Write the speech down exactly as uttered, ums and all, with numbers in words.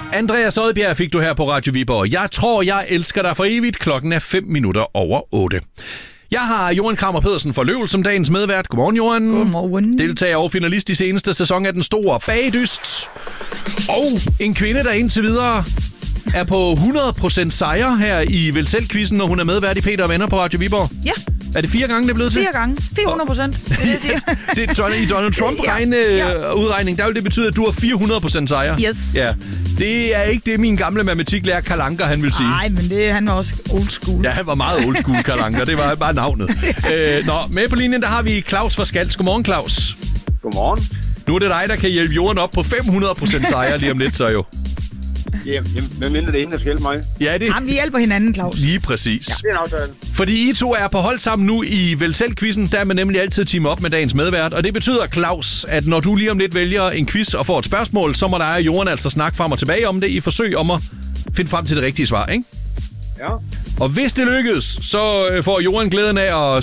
Andreas Odbjerg fik du her på Radio Viborg. Jeg tror, jeg elsker dig for evigt. Klokken er fem minutter over otte. Jeg har Johan Krammer Pedersen fra Løvel som dagens medvært. Godmorgen, Johan. Godmorgen. Deltager og finalist i seneste sæson af Den Store Bagdyst. Og en kvinde, der indtil videre er på hundrede procent sejr her i Vel Selv-quizzen, når hun er medvært i Peter og Venner på Radio Viborg. Ja. Er det fire gange, det er blevet til? Fire gange. fire hundrede procent. Det er det, jeg siger. Det er Donald, i Donald Trump-udregning, der vil det betyde, at du har fire hundrede procent sejr. Yes. Ja. Det er ikke det, min gamle matematiklærer Karl Anker, han vil sige. Nej, men det, han var også old school. Ja, han var meget old school, Karl Anker. Det var bare navnet. øh, nå, med på linjen, der har vi Claus fra Skals. Godmorgen, Claus. Godmorgen. Nu er det dig, der kan hjælpe Johan op på fem hundrede procent sejr lige om lidt, så jo. Jamen, hvem mindre det ene, der skælder mig? Ja, det Jamen, vi hjælper hinanden, Claus. lige præcis. Ja, det er en aftale. Fordi I to er på hold sammen nu i Vel Selv-quizzen, der er man nemlig altid teamet op med dagens medvært. Og det betyder, Claus, at når du lige om lidt vælger en quiz og får et spørgsmål, så må der og Johan altså snakke frem og tilbage om det i forsøg om at finde frem til det rigtige svar, ikke? Ja. Og hvis det lykkes, så får Johan glæden af at